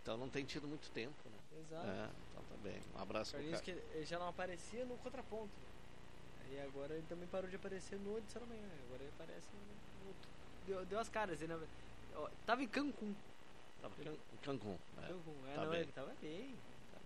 então não tem tido muito tempo, né? Exato. Então tá bem. Um abraço pro Carlinhos cara. que ele já não aparecia no contraponto. Aí agora ele também parou de aparecer no Edição da Manhã. Agora ele aparece no outro. Deu as caras. Ele tava em Cancún. Tava em Cancún. Cancún. Tá não, bem. ele tava bem.